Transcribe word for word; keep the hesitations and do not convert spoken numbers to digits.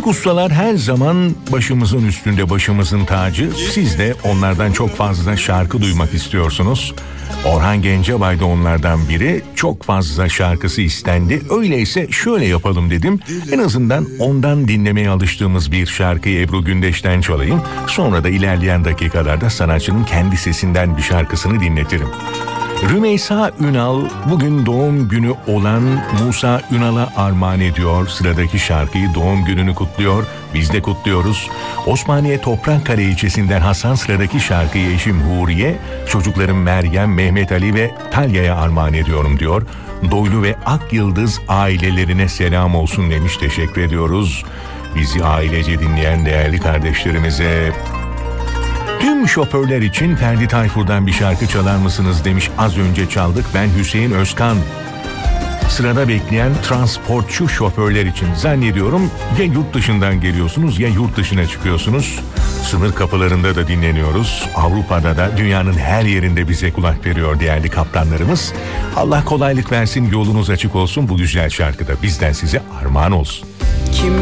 Ustalar her zaman başımızın üstünde, başımızın tacı. Siz de onlardan çok fazla şarkı duymak istiyorsunuz. Orhan Gencebay da onlardan biri. Çok fazla şarkısı istendi. Öyleyse şöyle yapalım dedim. En azından ondan dinlemeye alıştığımız bir şarkıyı Ebru Gündeş'ten çalayım. Sonra da ilerleyen dakikalarda sanatçının kendi sesinden bir şarkısını dinletirim. Rümeysa Ünal bugün doğum günü olan Musa Ünal'a armağan ediyor. Sıradaki şarkıyı, doğum gününü kutluyor. Biz de kutluyoruz. Osmaniye Toprakkale ilçesinden Hasan sıradaki şarkıyı eşim Huriye, çocuklarım Meryem, Mehmet Ali ve Talya'ya armağan ediyorum diyor. Doylu ve Ak Yıldız ailelerine selam olsun demiş. Teşekkür ediyoruz. Bizi ailece dinleyen değerli kardeşlerimize. Tüm şoförler için Ferdi Tayfur'dan bir şarkı çalar mısınız demiş. Az önce çaldık. Ben Hüseyin Özkan. Sırada bekleyen transportçu şoförler için zannediyorum ya yurt dışından geliyorsunuz ya yurt dışına çıkıyorsunuz. Sınır kapılarında da dinleniyoruz. Avrupa'da da, dünyanın her yerinde bize kulak veriyor değerli kaptanlarımız. Allah kolaylık versin, yolunuz açık olsun. Bu güzel şarkı da bizden size armağan olsun. Kim